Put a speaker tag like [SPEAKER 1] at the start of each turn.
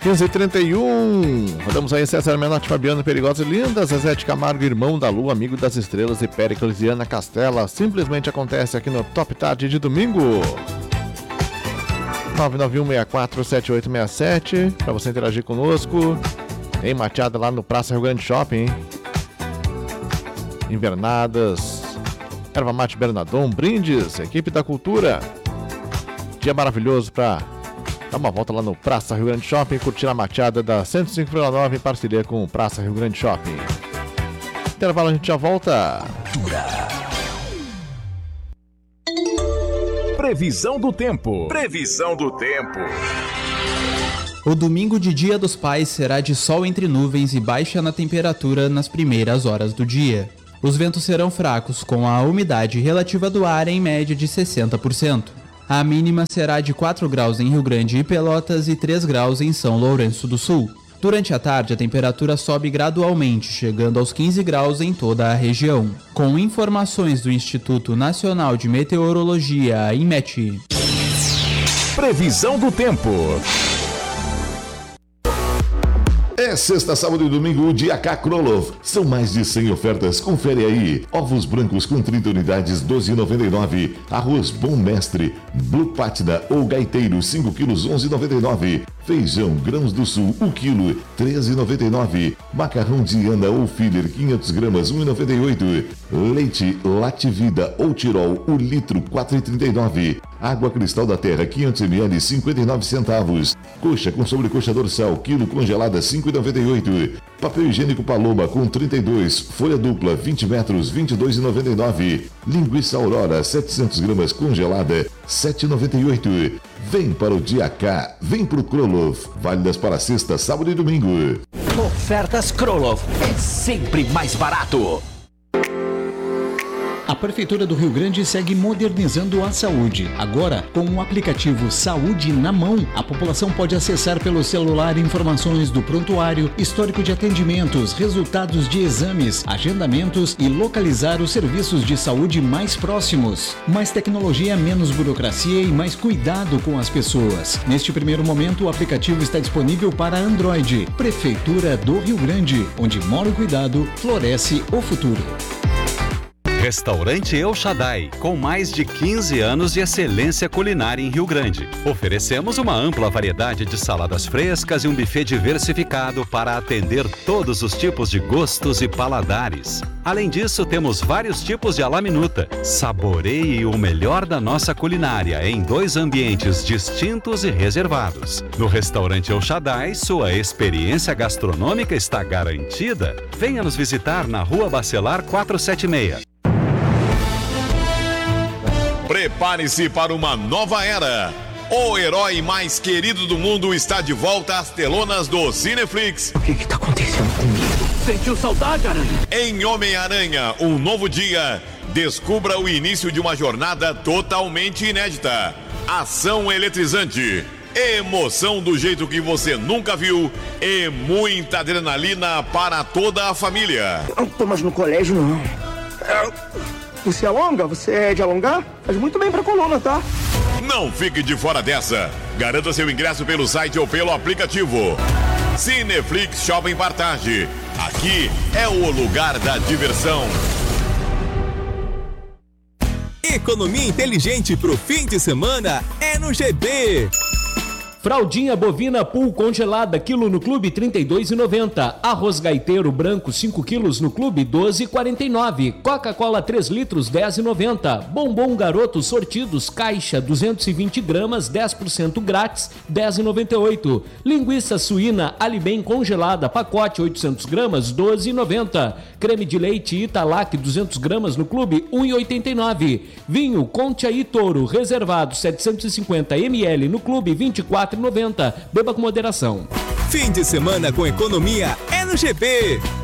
[SPEAKER 1] 15h31, rodamos aí César Menotti, Fabiano Perigosa e Linda, Zezé de Camargo, irmão da Lua, amigo das estrelas e Péricles e Ana Castela. Simplesmente acontece aqui no Top Tarde de domingo. 991647867, para você interagir conosco. Em Machada, lá no Praça Rio Grande Shopping. Invernadas, Erva Mate Bernadon, brindes, equipe da cultura. Dia maravilhoso para dar uma volta lá no Praça Rio Grande Shopping, curtir a Machada da 105,9 em parceria com o Praça Rio Grande Shopping. Intervalo, a gente já volta.
[SPEAKER 2] Previsão do tempo. Previsão do tempo.
[SPEAKER 3] O domingo de Dia dos Pais será de sol entre nuvens e baixa na temperatura nas primeiras horas do dia. Os ventos serão fracos, com a umidade relativa do ar em média de 60%. A mínima será de 4 graus em Rio Grande e Pelotas e 3 graus em São Lourenço do Sul. Durante a tarde, a temperatura sobe gradualmente, chegando aos 15 graus em toda a região. Com informações do Instituto Nacional de Meteorologia, INMET.
[SPEAKER 2] Previsão do tempo.
[SPEAKER 4] É sexta, sábado e domingo, o Dia K Krolov. São mais de 100 ofertas, confere aí. Ovos brancos com 30 unidades, R$ 12,99. Arroz Bom Mestre, Blue Pátida ou Gaiteiro, 5 quilos, R$ 11,99. Feijão Grãos do Sul, 1 quilo, R$ 13,99. Macarrão Diana ou Filler, 500 gramas, R$ 1,98. Leite Lativida ou Tirol, o litro, R$ 4,39. Água Cristal da Terra, 500 ml, 59 centavos. Coxa com sobrecoxa dorsal, quilo congelada, 5,98. Papel higiênico Paloma com 32, folha dupla, 20 metros, 22,99. Linguiça Aurora, 700 gramas congelada, 7,98. Vem para o Dia K, vem pro Krolov. Válidas para sexta, sábado e domingo.
[SPEAKER 5] Ofertas Krolov é sempre mais barato.
[SPEAKER 6] A Prefeitura do Rio Grande segue modernizando a saúde. Agora, com o aplicativo Saúde na Mão, a população pode acessar pelo celular informações do prontuário, histórico de atendimentos, resultados de exames, agendamentos e localizar os serviços de saúde mais próximos. Mais tecnologia, menos burocracia e mais cuidado com as pessoas. Neste primeiro momento, o aplicativo está disponível para Android. Prefeitura do Rio Grande, onde mora o cuidado, floresce o futuro.
[SPEAKER 7] Restaurante El Shaddai, com mais de 15 anos de excelência culinária em Rio Grande. Oferecemos uma ampla variedade de saladas frescas e um buffet diversificado para atender todos os tipos de gostos e paladares. Além disso, temos vários tipos de à la minuta. Saboreie o melhor da nossa culinária em 2 ambientes distintos e reservados. No Restaurante El Shaddai, sua experiência gastronômica está garantida. Venha nos visitar na Rua Bacelar 476.
[SPEAKER 8] Prepare-se para uma nova era. O herói mais querido do mundo está de volta às telonas do Cineflix.
[SPEAKER 5] O que está acontecendo comigo? Sentiu saudade, Aranha?
[SPEAKER 8] Em Homem-Aranha, um novo dia, descubra o início de uma jornada totalmente inédita. Ação eletrizante, emoção do jeito que você nunca viu e muita adrenalina para toda a família.
[SPEAKER 9] Eu não tô mais no colégio, não. Você alonga? Você é de alongar? Faz muito bem pra coluna, tá?
[SPEAKER 8] Não fique de fora dessa. Garanta seu ingresso pelo site ou pelo aplicativo. Cineflix Shopping Partage. Aqui é o lugar da diversão.
[SPEAKER 2] Economia inteligente pro fim de semana é no GB.
[SPEAKER 10] Fraldinha bovina pool congelada, quilo no clube, R$ 32,90. Arroz gaiteiro branco, 5 quilos no clube, R$ 12,49. Coca-Cola 3 litros, R$ 10,90. Bombom garoto sortidos, caixa, 220 gramas, 10% grátis, R$ 10,98. Linguiça suína Alibem congelada, pacote 800 gramas, R$ 12,90. Creme de leite Italac, 200 gramas no clube, R$ 1,89. Vinho Conte aí Toro, reservado, 750 ml no clube, R$ 24,90. Beba com moderação.
[SPEAKER 2] Fim de semana com economia é no GB.